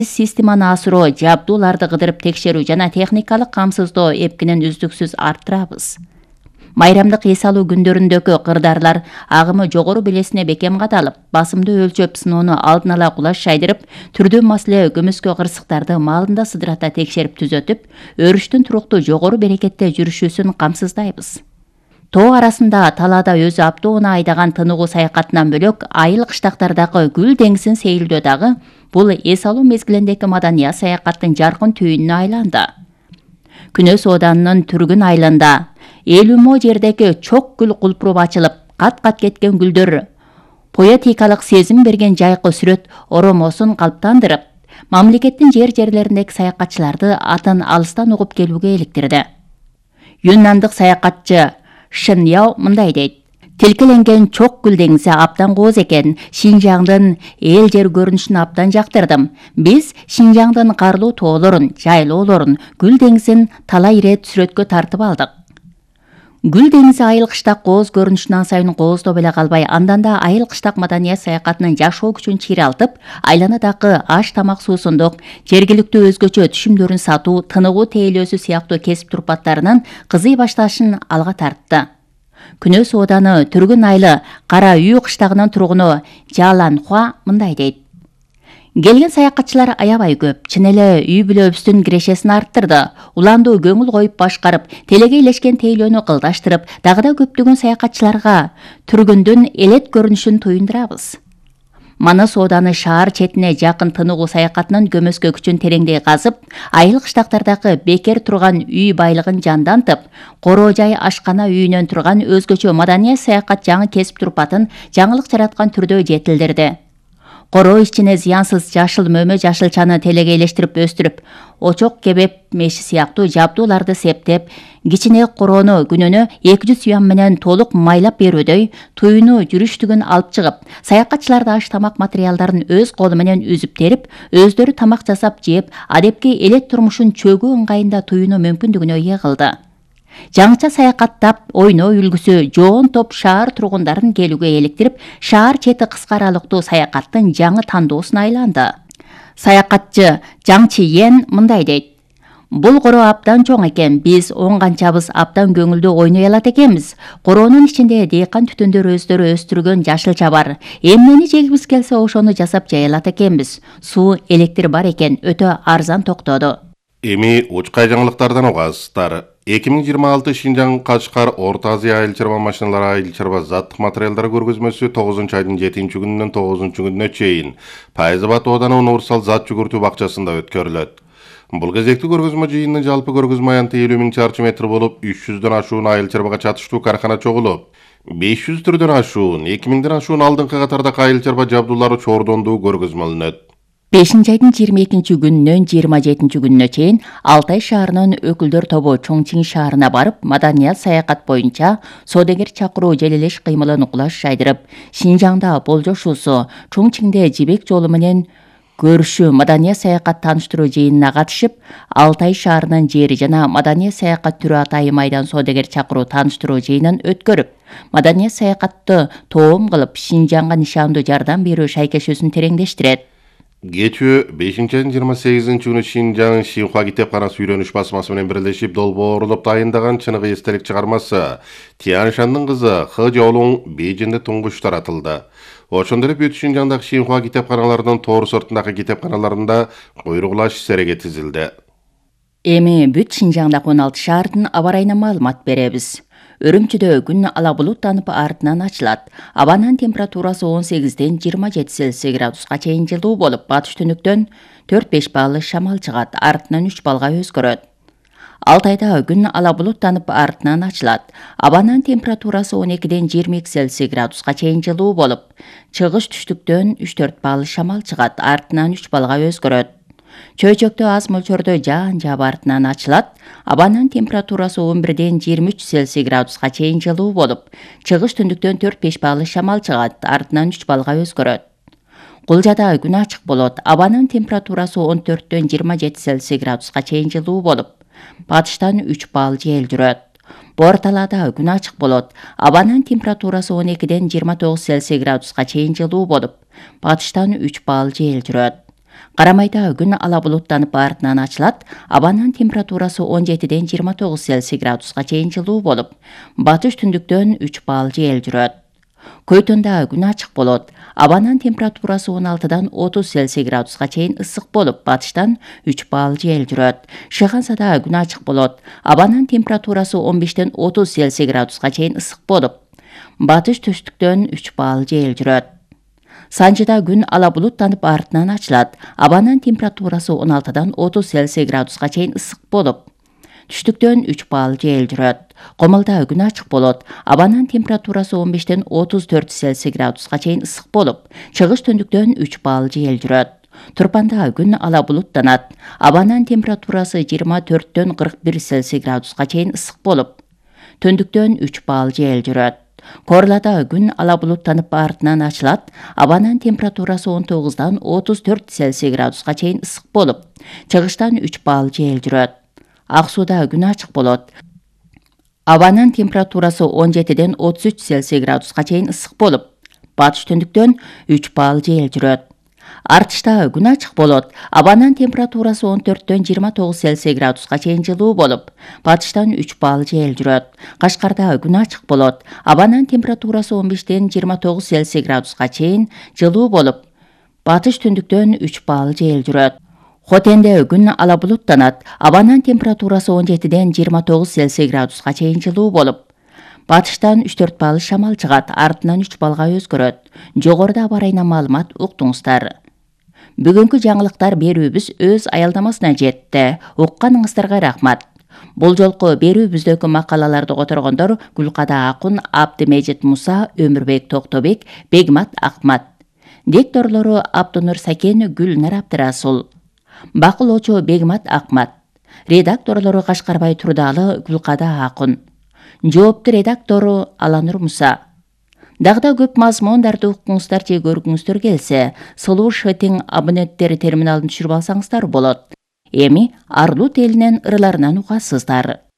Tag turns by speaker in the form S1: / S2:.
S1: системаны асыруу, жабдууларды кыдырып текшерүү жана техникалык камсыздоо эпкинен үздүксүз арттырабыз. Майрамдык эс алуу күндөрүндөгү кырдаарлар агымы жогору белесине бекем кадалып, басымды өлчөп сыноону алдын ала кулаш шайдырып, түрдүү маселе көмүскө кырсыктарды маалында сыдырата текшерип түзөтүп, өрүштүн туруктуу жогору берекетте жүрүшүүсүн камсыздайбыз. Тоо арасында талаада өзү аптоуна айдаган тыныгуу саякатынан бөлөк, айыл кыштактардагы гүл деңизин сейилдөө дагы бул эс алуу мезгилиндеги маданий саякаттын жаркын түйүнүнө айланды. Күнөс Оданынын Түргүн айылында 50 мо жердеги чок гүл кулпуруп ачылып, кат-кат кеткен гүлдөр поэтикалык сезим берген жайкы сүрөт оромосун калыптандырып, мамлекеттин жерлериндеги саякатчыларды атын алыстан угуп келүүгө иликтирди. Юннандык саякатчы Шын Яо мындай дейт: тилкеленген чок гүл деңизи абдан кооз экен. Шинжаңдын эл жер көрүнүшүн абдан жактырдым. Биз Шинжаңдын карлуу тоолорун, жайлоолорун, гүл деңизин талай ирет сүрөткө тартып алдык. Гүл деңизи айыл кыштак кооз көрүнүшүнөн сайын кооздоп эле калбай, андан да айыл кыштак маданий саякатынын жашоо күчүн чыйралтып, айланадагы аш тамак суусундук, жергиликтүү өзгөчө түшүмдөрүн сатуу, тыныгуу тейлөөсү сыяктуу кесип турпаттарынын кызый башташын алга тартты. Күнөс Ооданы Түргүн айылы Кара үй кыштагынын тургуну Жалан Хуа мындай дейт: келген саякатчылар аябай көп. Чын эле үй бүлөбүздүн кирешесин арттырды. Уланду көңүл коюп башкарып, телеге илешкен тейлөөнү кылдаштырып, дагы да көптөгөн саякатчыларга Түргүндүн элет көрүнүшүн туюндурабыз. Манас Ооданы шаар четине жакын тыныгуу саякатынын көмөскө күчүн тереңдей казып, айыл кыштактардагы бекер турган үй байлыгын жандантып, короо жай ашкана үйүнөн турган өзгөчө маданий саякат жаңы кесип турпатын жаңылык жараткан түрдө жетилдирди. Короо ичине зыянсыз жашыл мөмө жашылчаны телеге илештирип өстүрүп, очок кебеп меши сыяктуу жабдууларды септеп, кичине короону күнүнө 200 юан менен толук майлап берүүдөй туюну жүрүштүгүн алып чыгып, саякатчыларды аш тамак материалдарын өз колу менен үзүп терип, өздөрү тамак жасап жеп, адепки элет турмушун чөгүү ыңгайында туюну мүмкүндүгүнө ээ кылды. Жаңыча саякаттап, ойноо үлгүсү жоон топ шаар тургундарын келүүгө эликтирип, шаар чети кыска аралыктуу саякаттын жаңы тандоосуна айланды. Саякатчы Жаң Чиен мындай дейт: бул короо абдан чоң экен. Биз оңганчабыз абдан көңүлдүү ойной алат экенбиз. Короонун ичинде дыйкан түтүндөр өздөрү өстүргөн жашылча бар. Эмнени жегибиз келсе ошону жасап жай алат экенбиз. Суу, электр бар экен, өтө арзан токтоду.
S2: Эми учкай жаңылыктардан угасыздар. 2026 Шинжаң Кашкар Орто Азия айыл чарба машиналары айыл чарба заттык материалдары көргөзмөсү 9 айдын 7-күнүнөн 9-күнүнө чейин Пайзабад Ооданы универсал зат жүгүртүү бакчасында өткөрүлөт. Бул кезектүү көргөзмө жыйынынын жалпы көргөзмө аянты 50 000 чарчы метр болуп, 300дөн ашуун айыл чарбага чатыштуу каркана чогулуп, 500 түрдөн ашуун, 2000ден ашуун алдыңкы катардагы айыл чарба жабдуулары чордондуу көргөзмөлөнөт.
S1: 5-айдын 22-күнүнөн 27-күнүнө чейин Алтай шаарынын өкүлдөр тобу Чоңчиң шаарына барып, маданият саякат боюнча соодагер чакыруу желелеш кыймылын кулаш шайдырып, Шинжаңда болжошуусу, Чоңчиңде жибек жолу менен көрүшүү маданият саякат тааныштыруу жыйынына катышып, Алтай шаарынын жери жана маданият саякат түрү атайы майдан соодагер чакыруу тааныштыруу жыйынын өткөрүп, маданият саякатты тоом кылып, Шинжаңга нишандуу жардам берүү шайкешүүсүн тереңдештирет.
S2: Кечүү 5-айдын 28-күнү Шинжаң Шинхуа китепканасы үйрөнүш басмасы менен бирлешип долбоорлоп дайындаган чыныгы эстелик чыгармасы Тиан Шандын кызы Хы Жоолуң Бейжиңде туңгуч таратылды. Ошондой эле бүт Шинжаңдагы Шинхуа китепканаларынын тоор сортундагы китепканаларында куйругулаш сереге тизилди.
S1: Эми бүт Шинжаңдагы 16 шаардын аба ырайына маалымат беребиз. Өрүмчүдө күн ала булуттанып артынан ачылат. Абанын температурасы 18-ден 27 Цельсий градуска чейин жылуу болуп, батыш түнүктөн 4-5 баллы шамал чыгат, артынан 3 балга өзгөрөт. Алтайда күн ала булуттанып артынан ачылат. Абанын температурасы 12-ден 22 Цельсий градуска чейин жылуу болуп, чыгыш түштүктөн 3-4 баллы шамал чыгат, артынан 3 балга өзгөрөт. Чөйчөктө аз мөлчөрдө жаан жаап артынан ачылат. Абанын температурасы 11-ден 23 Цельсий градуска чейин жылуу болуп, чыгыш түндүктөн 4-5 баллы шамал чыгат, артынан 3 балга өзгөрөт. Кулжада күн ачык болот. Абанын температурасы 14-ден 27 Цельсий градуска чейин жылуу болуп, батыштан 3 балл жел жүрөт. Борталада күн ачык болот. Абанын температурасы 12-ден 29 Цельсий градуска чейин жылуу болуп, батыштан 3 балл жел жүрөт. Карамайда күн ала булуттанып артынан ачылат. Абанын температурасы 17-ден 29 Цельсий градусқа чейин жылуу болуп, батыш түндүктөн 3 балл жел жүрөт. Көйтөндө күн ачык болот. Абанын температурасы 16-дан 30 Цельсий градусқа чейин ысык болуп, батыштан 3 балл жел жүрөт. Шыгансада күн ачык болот. Абанын температурасы 15-ден 30 Цельсий градусқа чейин ысык болуп, батыш түштүктөн 3 балл жел жүрөт. Санжыда күн ала булуттанып артынан ачылат. Абанын температурасы 16-дан 30 Цельсий градусқа чейин ысык болуп, түштүктөн 3 балл жел жүрөт. Комулда күн ачык болот. Абанын температурасы 15-ден 34 Цельсий градусқа чейин ысык болуп, чыгыш түндүктөн 3 балл жел жүрөт. Турпанда күн ала булуттанат. Абанын температурасы 24-ден 41 Цельсий градусқа чейин ысык болуп, түндүктөн 3 балл жел жүрөт. Корлада күн ала булуттанып артынан ачылат. Абанын температурасы 19-дан 34 Цельсий градусқа чейин ысык болуп, чыгыштан 3 балл жел жүрөт. Ак сууда күн ачык болот. Абанын температурасы 17-ден 33 Цельсий градусқа чейин ысык болуп, батыш түндүктөн 3 балл жел жүрөт. Артышта күн ачык болот. Абанын температурасы 14-ден 29 Цельсий градусқа чейин жылуу болуп, батыштан 3 балл жел жүрөт. Кашкарда күн ачык болот. Абанын температурасы 15-ден 29 Цельсий градусқа чейин жылуу болуп, батыш түндүктөн 3 балл жел жүрөт. Хотенде күн ала булуттанат. Абанын температурасы 17-ден 29 Цельсий градусқа чейин жылуу болуп, батыштан 3-4 балл шамал чыгат, артынан 3 балга өзгөрөт. Жогоруда аба ырайына маалымат уктуңуздар. Бүгүнкү жаңылыктар берүүбүз өз аялдамасына жетти. Укканыңыздарга рахмат. Бул жолку берүүбүздөгү макалаларды которгондор Гүлкада Акун, Абдымежит Муса, Өмүрбек Токтобек, Бегмат Акмат. Дикторлору Абдунур Сакен, Гүлнар Абдырасул. Бакылоочу Бегмат Акмат. Редакторлору Кашкарбай Турдалы, Гүлкада Акун. Жоопту редактору Аланур Муса. Дагда көп мазмундарды уккуңуздар же көргүңүздөр келсе, Сулуу Шетиң абоненттери терминалын түшүрүп алсаңыздар болот. Эми Арлут элинин ырларынан угасыздар.